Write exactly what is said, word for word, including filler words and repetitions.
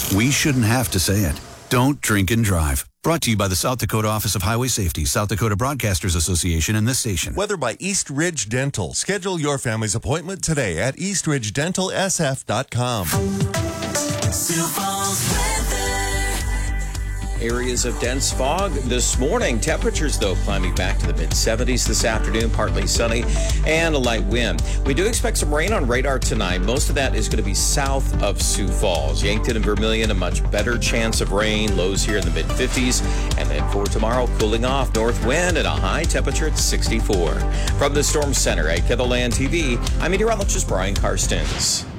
We shouldn't have to say it. Don't drink and drive. Brought to you by the South Dakota Office of Highway Safety, South Dakota Broadcasters Association, and this station. Weather by East Ridge Dental. Schedule your family's appointment today at east ridge dental s f dot com. Sioux Falls weather. Areas of dense fog this morning. Temperatures, though, climbing back to the mid seventies this afternoon, partly sunny and a light wind. We do expect some rain on radar tonight. Most of that is going to be south of Sioux Falls. Yankton and Vermilion, a much better chance of rain. Lows here in the mid fifties. And then for tomorrow, cooling off, north wind and a high temperature at sixty-four. From the Storm Center at KETHLAND T V, I'm meteorologist Brian Karstens.